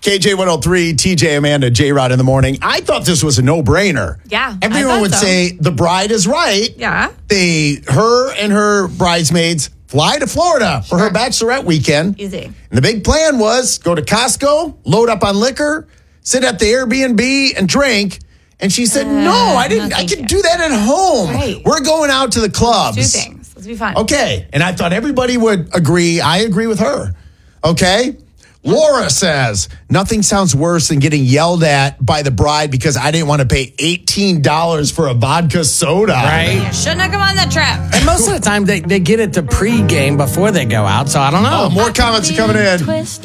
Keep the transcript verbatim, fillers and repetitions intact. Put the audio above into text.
K J one oh three, T J, Amanda, J-Rod in the morning. I thought this was a no-brainer. Yeah. Everyone would so. say the bride is right. Yeah. They, her and her bridesmaids fly to Florida for Sure. her bachelorette weekend. Easy. And the big plan was go to Costco, load up on liquor, sit at the Airbnb and drink. And she said, uh, no, I didn't. no, I could you. do that at home. Right. We're going out to the clubs. Let's do things. Let's be fun. Okay. And I thought everybody would agree. I agree with her. Okay. Laura says, nothing sounds worse than getting yelled at by the bride because I didn't want to pay eighteen dollars for a vodka soda. Right. You shouldn't have come on that trip. And most of the time, they, they get it to pregame before they go out, so I don't know. Oh, more comments are coming in.